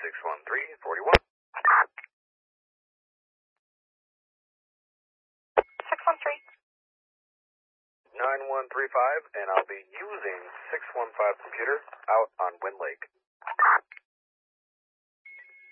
613-41. 613. 9135, and I'll be using 615 computer out on Wind Lake.